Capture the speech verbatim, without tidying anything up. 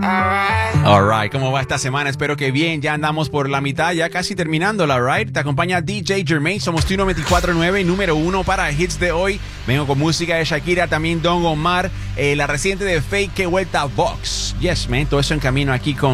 Alright, ¿cómo va esta semana? Espero que bien, ya andamos por la mitad, ya casi terminándola, right? Te acompaña D J Jermaine, somos Tuno veinticuatro nueve, número uno para hits de hoy. Vengo con música de Shakira, también Don Omar, eh, la reciente de Fake, que vuelta Vox. Yes, man, todo eso en camino aquí con